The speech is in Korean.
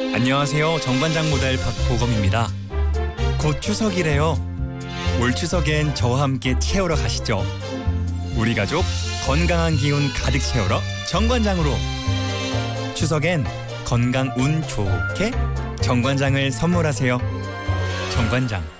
안녕하세요. 정관장 모델 박보검입니다. 곧 추석이래요. 올 추석엔 저와 함께 채우러 가시죠. 우리 가족 건강한 기운 가득 채우러 정관장으로. 추석엔 건강 운 좋게 정관장을 선물하세요. 정관장.